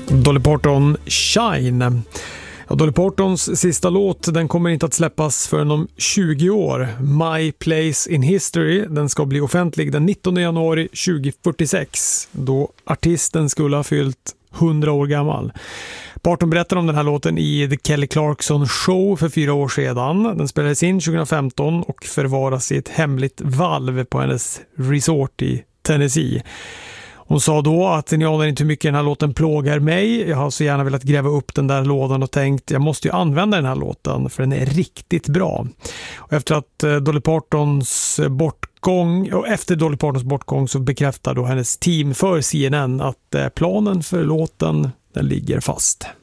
Dolly Parton, Shine. Dolly Partons sista låt, den kommer inte att släppas förrän om 20 år. My Place in History, den ska bli offentlig den 19 januari 2046, då artisten skulle ha fyllt 100 år gammal. Parton berättar om den här låten i The Kelly Clarkson Show för 4 år sedan. Den spelades in 2015 och förvaras i ett hemligt valv på hennes resort i Tennessee. Hon sa då att ni anar inte hur mycket den här låten plågar mig. Jag har så gärna velat gräva upp den där lådan och tänkt jag måste ju använda den här låten för den är riktigt bra. Och efter Dolly Partons bortgång så bekräftar då hennes team för CNN att planen för låten den ligger fast.